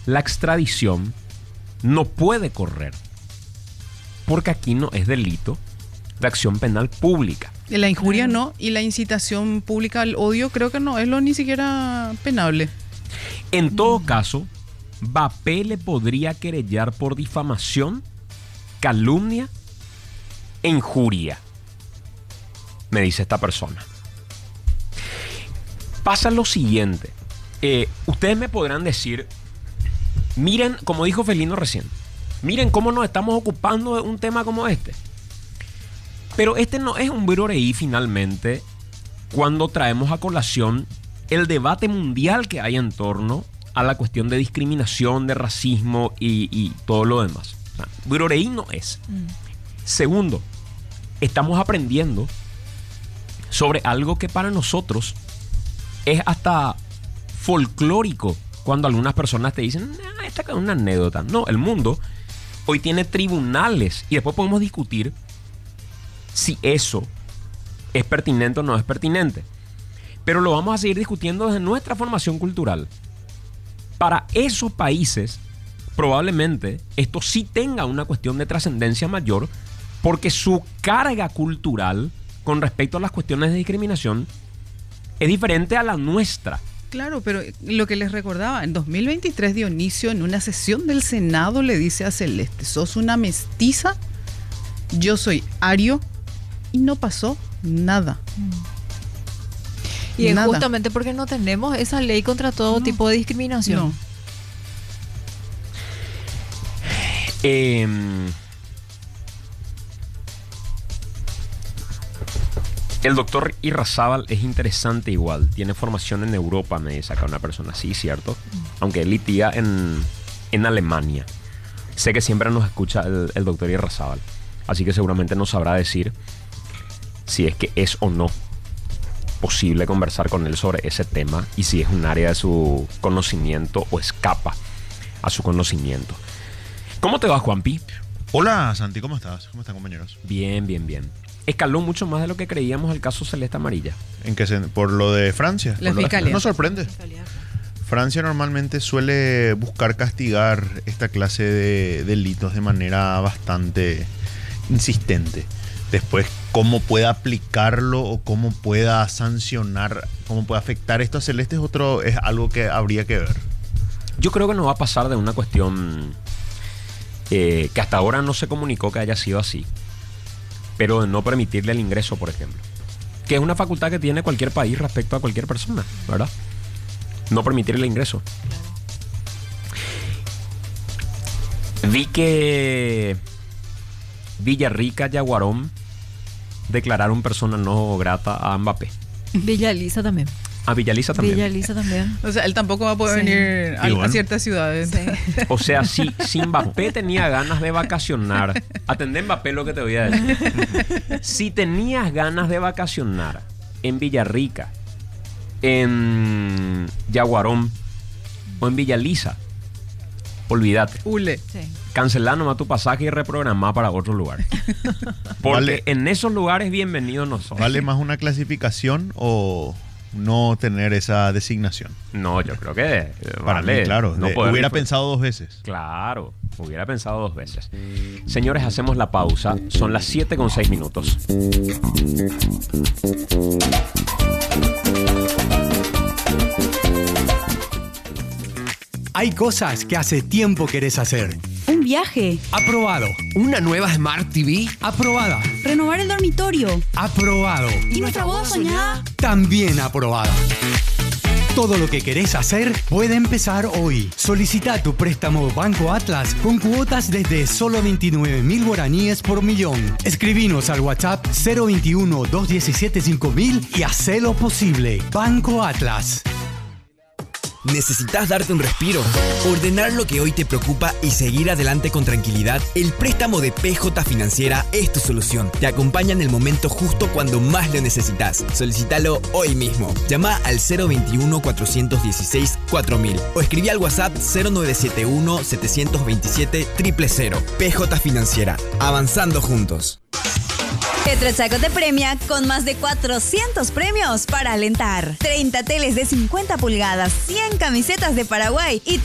la extradición no puede correr, porque aquí no es delito de acción penal pública. La injuria no, y la incitación pública al odio creo que no es lo ni siquiera penable. En todo caso, Mbappé le podría querellar por difamación, calumnia e injuria, me dice esta persona. Pasa lo siguiente. Ustedes me podrán decir, miren, como dijo Felino recién, miren cómo nos estamos ocupando de un tema como este. Pero este no es un viroreí finalmente cuando traemos a colación el debate mundial que hay en torno a la cuestión de discriminación, de racismo y todo lo demás. O sea, viroreí no es. Segundo, estamos aprendiendo sobre algo que para nosotros es hasta folclórico cuando algunas personas te dicen, esta es una anécdota. No, el mundo hoy tiene tribunales y después podemos discutir si eso es pertinente o no es pertinente. Pero lo vamos a seguir discutiendo desde nuestra formación cultural. Para esos países, probablemente esto sí tenga una cuestión de trascendencia mayor, porque su carga cultural con respecto a las cuestiones de discriminación es diferente a la nuestra. Claro, pero lo que les recordaba, en 2023 Dionisio en una sesión del Senado le dice a Celeste, sos una mestiza, yo soy ario, y no pasó nada. Y es nada. justamente porque no tenemos esa ley contra todo tipo de discriminación. No. El doctor Irrazábal es interesante igual. Tiene formación en Europa, me dice acá una persona. Sí, cierto. Aunque él litiga en Alemania. Sé que siempre nos escucha el doctor Irrazábal. Así que seguramente nos sabrá decir si es que es o no posible conversar con él sobre ese tema y si es un área de su conocimiento o escapa a su conocimiento. ¿Cómo te va, Juanpi? Hola, Santi, ¿cómo estás? ¿Cómo están, compañeros? Bien, bien, bien. Escaló mucho más de lo que creíamos el caso Celeste Amarilla. ¿En qué por lo de Francia? La fiscalía. No sorprende. Francia normalmente suele buscar castigar esta clase de delitos de manera bastante insistente. Después, cómo pueda aplicarlo o cómo pueda sancionar, cómo puede afectar esto a Celeste es algo que habría que ver. Yo creo que no va a pasar de una cuestión que hasta ahora no se comunicó que haya sido así, pero de no permitirle el ingreso, por ejemplo, que es una facultad que tiene cualquier país respecto a cualquier persona, ¿verdad? No permitirle el ingreso. Vi que Villarrica y Aguarón declararon persona no grata a Mbappé. Villa Elisa también. A Villa Elisa también. Villa Elisa también. O sea, él tampoco va a poder venir a ciertas ciudades. Sí. O sea, si Mbappé tenía ganas de vacacionar, atendé Mbappé lo que te voy a decir. Si tenías ganas de vacacionar en Villarrica, en Yaguarón o en Villa Elisa, olvídate. Sí. Cancelá nomás tu pasaje y reprogramá para otro lugar. Porque en esos lugares bienvenidos no son. ¿Vale más una clasificación o no tener esa designación? No, yo creo que Para vale, mí, claro. no Hubiera pensado dos veces. Claro, hubiera pensado dos veces. Señores, hacemos la pausa. Son las 7:06. Hay cosas que hace tiempo querés hacer. Un viaje. Aprobado. ¿Una nueva Smart TV? Aprobada. Renovar el dormitorio. Aprobado. ¿Y nuestra boda soñada? También aprobada. Todo lo que querés hacer puede empezar hoy. Solicita tu préstamo Banco Atlas con cuotas desde solo 29.000 guaraníes por millón. Escribinos al WhatsApp 021-217-5000 y hacelo posible. Banco Atlas. ¿Necesitas darte un respiro? Ordenar lo que hoy te preocupa y seguir adelante con tranquilidad. El préstamo de PJ Financiera es tu solución. Te acompaña en el momento justo cuando más lo necesitas. Solicítalo hoy mismo. Llama al 021-416-4000 o escribí al WhatsApp 0971-727-000. PJ Financiera. Avanzando juntos. Petrochaco te premia con más de 400 premios para alentar. 30 teles de 50 pulgadas, 100 camisetas de Paraguay y